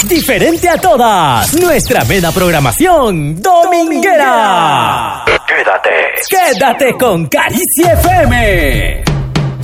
diferente a todas. Nuestra mena programación dominguera. Quédate con Caricia FM.